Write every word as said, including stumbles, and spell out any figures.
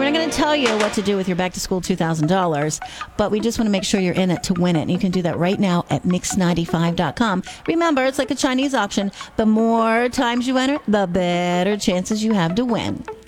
not going to tell you what to do with your back to school two thousand dollars, but we just want to make sure you're in it to win it. And you can do that right now at mix ninety-five dot com. Remember, it's like a Chinese auction. The more times you enter, the better chances you have to win.